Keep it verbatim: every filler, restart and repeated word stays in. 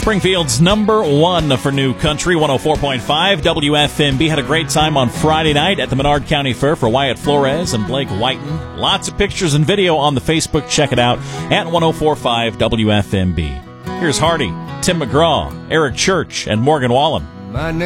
Springfield's number one for new country, one oh four point five W F M B. Had a great time on Friday night at the Menard County Fair for Wyatt Flores and Blake Whiten. Lots of pictures and video on the Facebook. Check it out at one oh four point five W F M B. Here's Hardy, Tim McGraw, Eric Church, and Morgan Wallen. My